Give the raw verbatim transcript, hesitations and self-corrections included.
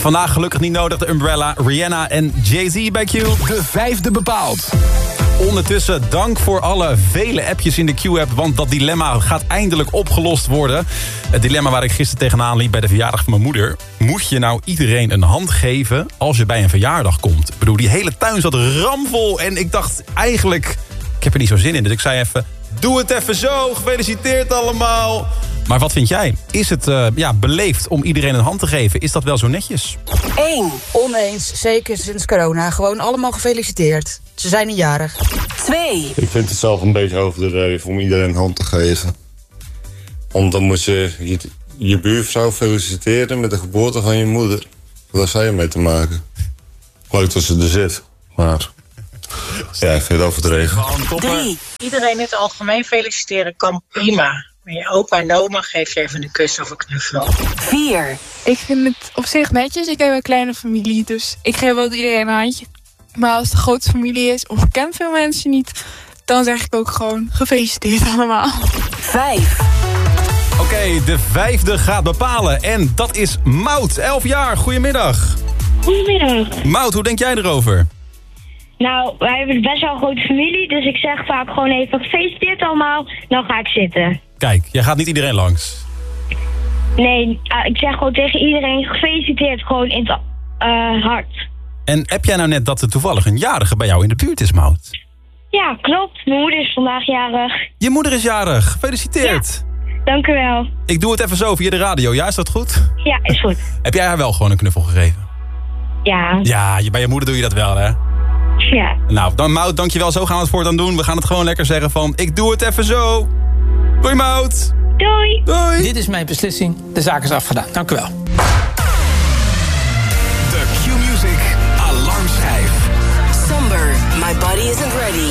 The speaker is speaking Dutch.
vandaag gelukkig niet nodig. De Umbrella, Rihanna en Jay-Z bij Q. De vijfde bepaald. Ondertussen dank voor alle vele appjes in de Q-app... want dat dilemma gaat eindelijk opgelost worden. Het dilemma waar ik gisteren tegenaan liep bij de verjaardag van mijn moeder. Moet je nou iedereen een hand geven als je bij een verjaardag komt? Ik bedoel, die hele tuin zat ramvol en ik dacht eigenlijk... ik heb er niet zo zin in, dus ik zei even... doe het even zo, gefeliciteerd allemaal. Maar wat vind jij? Is het uh, ja, beleefd om iedereen een hand te geven? Is dat wel zo netjes? één. Oneens, zeker sinds corona. Gewoon allemaal gefeliciteerd. Ze zijn niet jarig. twee. Ik vind het zelf een beetje overdreven om iedereen een hand te geven. Want dan moet je je, je buurvrouw feliciteren met de geboorte van je moeder. Wat heeft zij ermee te maken? Leuk dat ze er zit, maar... ja, ik vind het overdreven. drie. Iedereen in het algemeen feliciteren kan prima. Maar je opa en oma geef je even een kus of een knuffel. vier. Ik vind het op zich netjes. Ik heb een kleine familie, dus ik geef wel iedereen een handje. Maar als het een grote familie is of ik ken veel mensen niet... dan zeg ik ook gewoon gefeliciteerd allemaal. vijf. Oké, okay, de vijfde gaat bepalen. En dat is Maud, elf jaar. Goedemiddag. Goedemiddag. Maud, hoe denk jij erover? Nou, wij hebben best wel een grote familie, dus ik zeg vaak gewoon even gefeliciteerd allemaal, dan ga ik zitten. Kijk, jij gaat niet iedereen langs. Nee, uh, ik zeg gewoon tegen iedereen gefeliciteerd, gewoon in het uh, hart. En heb jij nou net dat er toevallig een jarige bij jou in de buurt is, Maud? Ja, klopt. Mijn moeder is vandaag jarig. Je moeder is jarig. Gefeliciteerd. Ja, dank u wel. Ik doe het even zo via de radio. Ja, is dat goed? Ja, is goed. Heb jij haar wel gewoon een knuffel gegeven? Ja. Ja, bij je moeder doe je dat wel, hè? Ja. Nou, dan Maud, dankjewel. Zo gaan we het voortaan doen. We gaan het gewoon lekker zeggen van... ik doe het even zo. Doei, Maud. Doei. Doei. Dit is mijn beslissing. De zaak is afgedaan. Dank u wel. Somber, my body isn't ready.